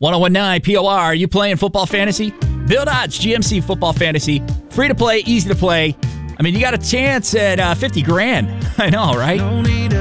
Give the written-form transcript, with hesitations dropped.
1019 POR. Are you playing football fantasy? Build Odds GMC Football Fantasy. Free to play, easy to play. I mean, you got a chance at 50 grand. I know, right?